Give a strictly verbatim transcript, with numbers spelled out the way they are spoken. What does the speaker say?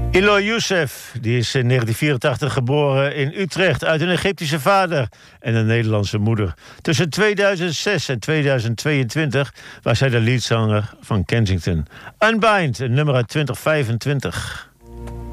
Eloy Youssef, die is in negentien vierentachtig geboren in Utrecht uit een Egyptische vader en een Nederlandse moeder. Tussen tweeduizend zes en tweeduizend tweeëntwintig was hij de leadzanger van Kensington. Unbind, een nummer uit twintig vijfentwintig.